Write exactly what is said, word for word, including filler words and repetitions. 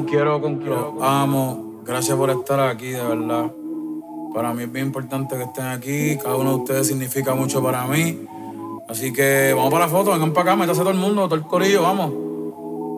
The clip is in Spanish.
quiero con quiero. Los amo. Gracias por estar aquí, de verdad. Para mí es bien importante que estén aquí. Cada uno de ustedes significa mucho para mí. Así que vamos para la foto, vengan para acá, métase todo el mundo, todo el corillo, vamos.